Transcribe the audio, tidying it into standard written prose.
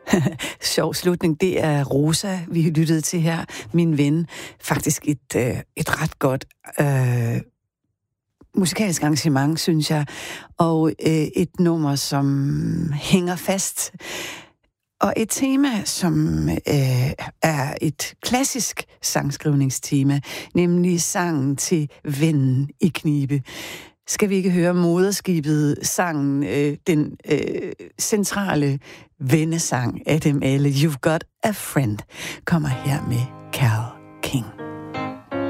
Sjov slutning. Det er Rosa, vi har lyttet til her, min ven. Faktisk et ret godt musikalsk arrangement, synes jeg. Og et nummer, som hænger fast. Og et tema, som er et klassisk sangskrivningstema, nemlig sangen til Vennen i knibe. Skal vi ikke høre moderskibet, sangen, den centrale vennesang af dem alle, You've Got a Friend, kommer her med Carole King.